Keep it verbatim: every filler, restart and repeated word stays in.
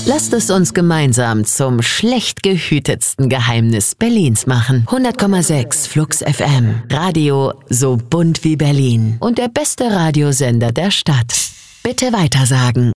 Lasst es uns gemeinsam zum schlecht gehütetsten Geheimnis Berlins machen. hundert Komma sechs Flux F M. Radio so bunt wie Berlin. Und der beste Radiosender der Stadt. Bitte weitersagen.